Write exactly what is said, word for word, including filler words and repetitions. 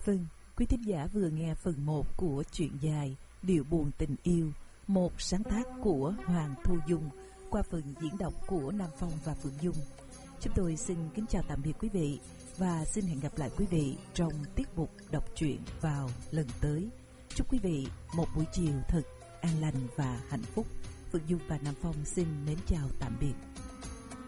Vâng, quý thính giả vừa nghe phần một của truyện dài Điệu buồn tình yêu, một sáng tác của Hoàng Thu Dung qua phần diễn đọc của Nam Phong và Phượng Dung. Chúng tôi xin kính chào tạm biệt quý vị và xin hẹn gặp lại quý vị trong tiết mục đọc truyện vào lần tới. Chúc quý vị một buổi chiều thật an lành và hạnh phúc. Phượng Dung và Nam Phong xin mến chào tạm biệt.